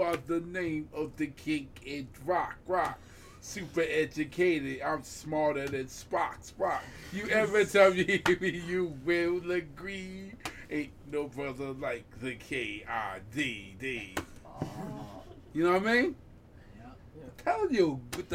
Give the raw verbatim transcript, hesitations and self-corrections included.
by the name of the king in rock, rock. Super educated, I'm smarter than Spock, Spock. You ever tell me you will agree? Ain't no brother like the K I D D. You know what I mean? Yeah. Tell you.